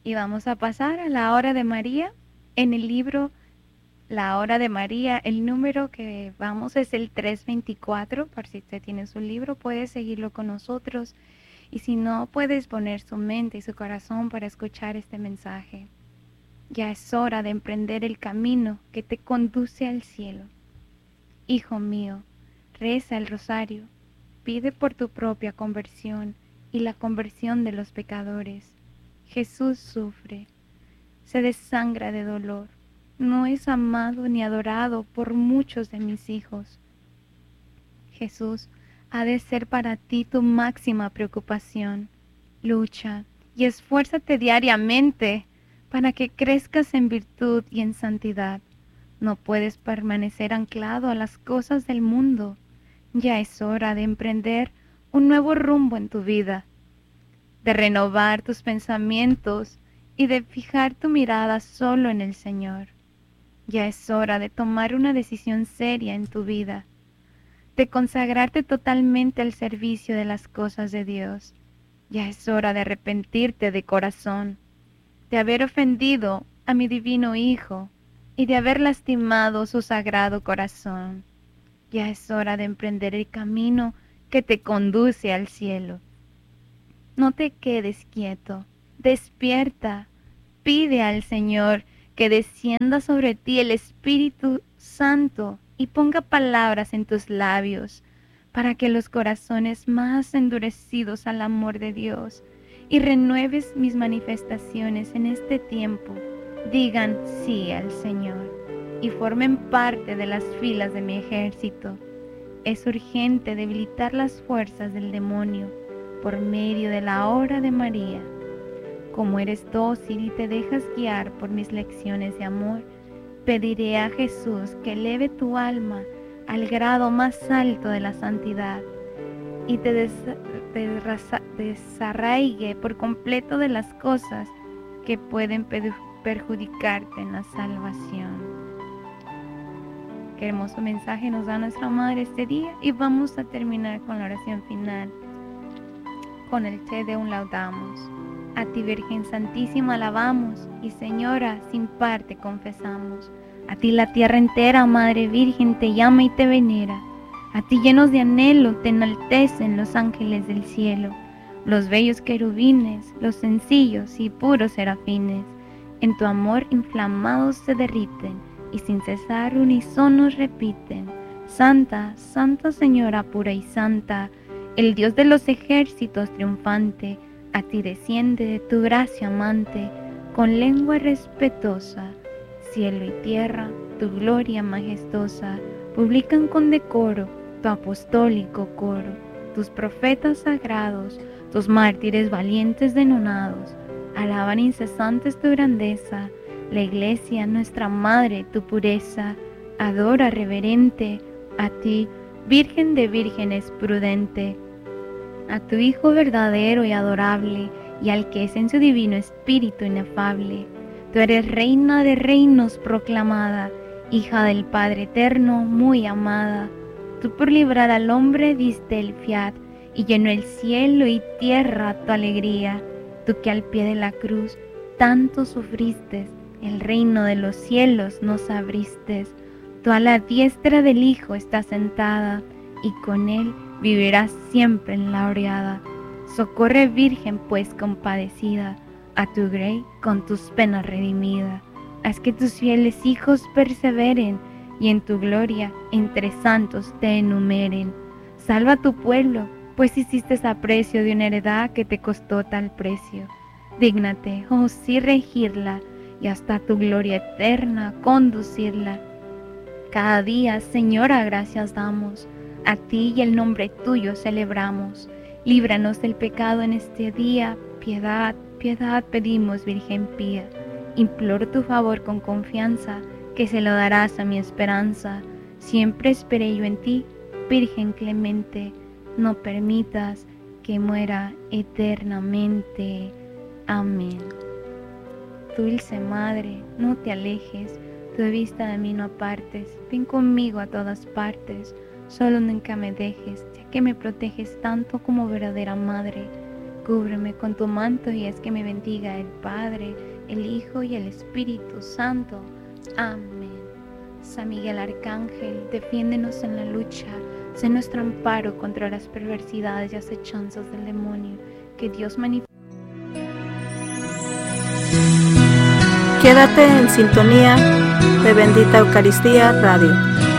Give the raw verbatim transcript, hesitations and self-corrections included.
Y vamos a pasar a la hora de María. En el libro La hora de María, el número que vamos es el trescientos veinticuatro. Por si usted tiene su libro, puede seguirlo con nosotros. Y si no, puedes poner su mente y su corazón para escuchar este mensaje. Ya es hora de emprender el camino que te conduce al cielo. Hijo mío, reza el rosario, pide por tu propia conversión y la conversión de los pecadores. Jesús sufre, se desangra de dolor, no es amado ni adorado por muchos de mis hijos. Jesús ha de ser para ti tu máxima preocupación. Lucha y esfuérzate diariamente para que crezcas en virtud y en santidad. No puedes permanecer anclado a las cosas del mundo. Ya es hora de emprender un nuevo rumbo en tu vida, de renovar tus pensamientos y de fijar tu mirada solo en el Señor. Ya es hora de tomar una decisión seria en tu vida, de consagrarte totalmente al servicio de las cosas de Dios. Ya es hora de arrepentirte de corazón, de haber ofendido a mi divino Hijo y de haber lastimado su sagrado corazón. Ya es hora de emprender el camino que te conduce al cielo. No te quedes quieto, despierta, pide al Señor que descienda sobre ti el Espíritu Santo y ponga palabras en tus labios para que los corazones más endurecidos al amor de Dios y renueves mis manifestaciones en este tiempo digan sí al Señor y formen parte de las filas de mi ejército. Es urgente debilitar las fuerzas del demonio por medio de la hora de María. Como eres dócil y te dejas guiar por mis lecciones de amor, pediré a Jesús que eleve tu alma al grado más alto de la santidad y te, des te desarraigue por completo de las cosas que pueden perjudicarte en la salvación. Qué hermoso mensaje nos da nuestra Madre este día, y vamos a terminar con la oración final, con el Te Deum laudamos. A ti, Virgen Santísima, alabamos, y Señora, sin par te confesamos. A ti la tierra entera, Madre Virgen, te llama y te venera. A ti llenos de anhelo te enaltecen los ángeles del cielo, los bellos querubines, los sencillos y puros serafines. En tu amor inflamados se derriten, y sin cesar unísonos repiten: Santa, Santa Señora pura y santa, el Dios de los ejércitos triunfante, a ti desciende de tu gracia amante, con lengua respetuosa. Cielo y tierra, tu gloria majestuosa, publican con decoro tu apostólico coro. Tus profetas sagrados, tus mártires valientes denonados, alaban incesantes tu grandeza. La Iglesia, nuestra Madre, tu pureza, adora reverente a ti, Virgen de vírgenes prudente, a tu Hijo verdadero y adorable, y al que es en su divino Espíritu inefable. Tú eres Reina de reinos proclamada, hija del Padre eterno, muy amada. Tú por librar al hombre diste el fiat, y llenó el cielo y tierra tu alegría. Tú que al pie de la cruz tanto sufriste, el reino de los cielos nos abriste. Tú a la diestra del Hijo estás sentada, y con él vivirás siempre en la aureada. Socorre, Virgen, pues compadecida, a tu Grey con tus penas redimida. Haz que tus fieles hijos perseveren, y en tu gloria entre santos te enumeren. Salva a tu pueblo, pues hiciste aprecio de una heredad que te costó tal precio. Dígnate, oh sí, regirla, y hasta tu gloria eterna conducirla. Cada día, Señora, gracias damos, a ti y el nombre tuyo celebramos. Líbranos del pecado en este día, piedad, piedad pedimos, Virgen pía. Imploro tu favor con confianza, que se lo darás a mi esperanza. Siempre esperé yo en ti, Virgen clemente, no permitas que muera eternamente. Amén. Dulce Madre, no te alejes, tu vista de mí no apartes, ven conmigo a todas partes, solo nunca me dejes, ya que me proteges tanto como verdadera Madre. Cúbreme con tu manto y haz que me bendiga el Padre, el Hijo y el Espíritu Santo. Amén. San Miguel Arcángel, defiéndenos en la lucha, sé nuestro amparo contra las perversidades y acechanzas del demonio. Que Dios manifieste. Quédate en sintonía de Bendita Eucaristía Radio.